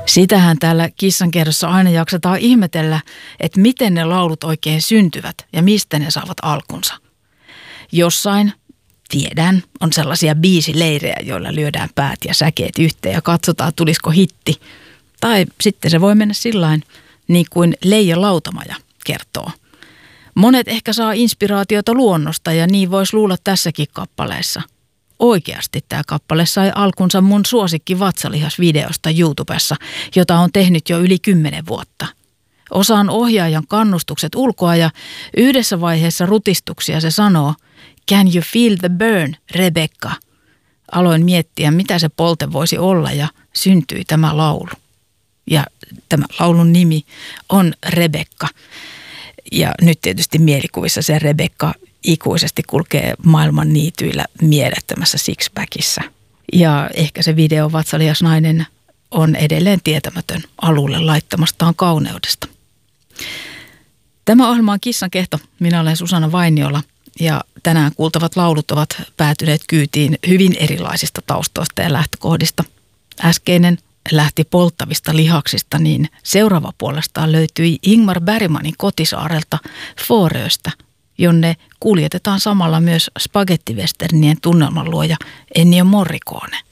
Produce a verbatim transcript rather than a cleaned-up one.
Sitähän täällä Kissankerhossa aina jaksetaan ihmetellä, että miten ne laulut oikein syntyvät ja mistä ne saavat alkunsa. Jossain, tiedän, on sellaisia biisileirejä, joilla lyödään päät ja säkeet yhteen ja katsotaan, tulisiko hitti. Tai sitten se voi mennä sillain, niin kuin Leija Lautamaja kertoo. Monet ehkä saa inspiraatiota luonnosta ja niin voisi luulla tässäkin kappaleessa. Oikeasti tämä kappale sai alkunsa mun suosikki vatsalihasvideosta YouTubessa, jota on tehnyt jo yli kymmenen vuotta. Osaan ohjaajan kannustukset ulkoa ja yhdessä vaiheessa rutistuksia se sanoo, "Can you feel the burn, Rebecca?" Aloin miettiä, mitä se polte voisi olla ja syntyi tämä laulu. Ja tämä laulun nimi on Rebecca. Ja nyt tietysti mielikuvissa se Rebecca ikuisesti kulkee maailman niityillä mielettömässä sixpackissa. Ja ehkä se video Vatsalihas nainen on edelleen tietämätön alulle laittamastaan kauneudesta. Tämä ohjelma on Kissan kehto. Minä olen Susanna Vainiola ja tänään kuultavat laulut ovat päätyneet kyytiin hyvin erilaisista taustoista ja lähtökohdista. Äskeinen lähti polttavista lihaksista, niin seuraava puolestaan löytyi Ingmar Bergmanin kotisaarelta Fåröstä, jonne kuljetetaan samalla myös spagettivesternien tunnelmanluoja Ennio Morricone.